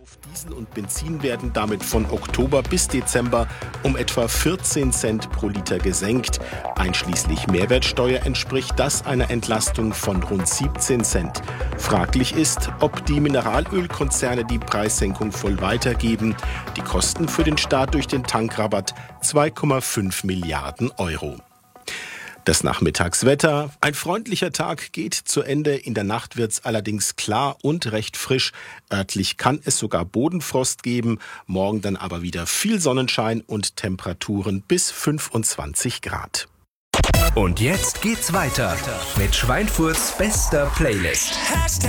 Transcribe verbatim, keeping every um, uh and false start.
Auf Diesel und Benzin werden damit von Oktober bis Dezember um etwa vierzehn Cent pro Liter gesenkt. Einschließlich Mehrwertsteuer entspricht das einer Entlastung von rund siebzehn Cent. Fraglich ist, ob die Mineralölkonzerne die Preissenkung voll weitergeben. Die Kosten für den Staat durch den Tankrabatt zwei Komma fünf Milliarden Euro. Das Nachmittagswetter. Ein freundlicher Tag geht zu Ende. In der Nacht wird es allerdings klar und recht frisch. Örtlich kann es sogar Bodenfrost geben. Morgen dann aber wieder viel Sonnenschein und Temperaturen bis fünfundzwanzig Grad. Und jetzt geht's weiter mit Schweinfurts bester Playlist.